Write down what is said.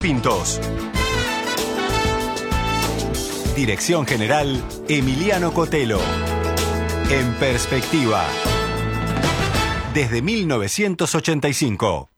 Pintos. Dirección General, Emiliano Cotelo. En perspectiva. Desde 1985.